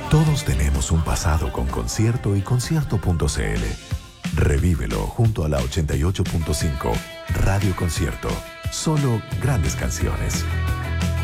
Todos tenemos un pasado con Concierto y Concierto.cl. Revívelo junto a la 88.5 Radio Concierto. Solo grandes canciones.